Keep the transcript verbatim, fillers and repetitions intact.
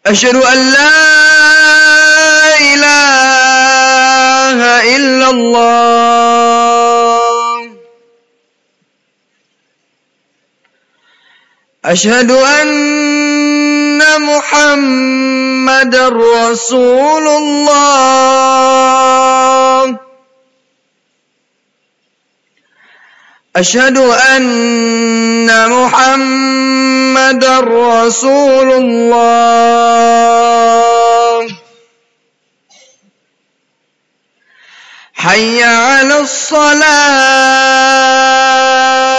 أشهد أن لا إله إلا الله. أشهد أن محمدا رسول الله. أشهد أن محمدا رسول الله. حي على الصلاة.